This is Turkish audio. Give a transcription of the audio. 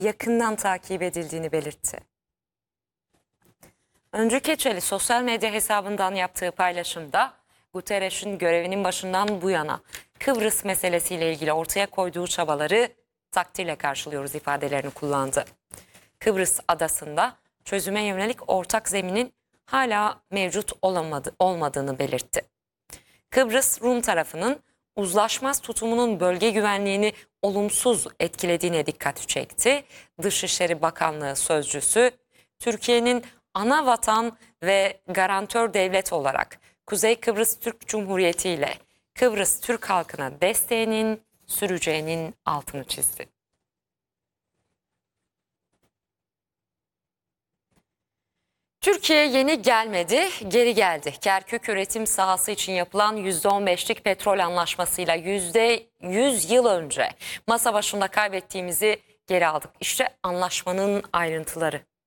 yakından takip edildiğini belirtti. Öncü Keçeli sosyal medya hesabından yaptığı paylaşımda Guterres'in görevinin başından bu yana Kıbrıs meselesiyle ilgili ortaya koyduğu çabaları takdirle karşılıyoruz ifadelerini kullandı. Kıbrıs adasında çözüme yönelik ortak zeminin hala mevcut olmadığını belirtti. Kıbrıs Rum tarafının uzlaşmaz tutumunun bölge güvenliğini olumsuz etkilediğine dikkat çekti. Dışişleri Bakanlığı sözcüsü, Türkiye'nin ana vatan ve garantör devlet olarak Kuzey Kıbrıs Türk Cumhuriyeti ile Kıbrıs Türk halkına desteğinin süreceğinin altını çizdi. Türkiye yeni gelmedi, geri geldi. Kerkük üretim sahası için yapılan %15'lik petrol anlaşmasıyla %100 yıl önce masa başında kaybettiğimizi geri aldık. İşte anlaşmanın ayrıntıları.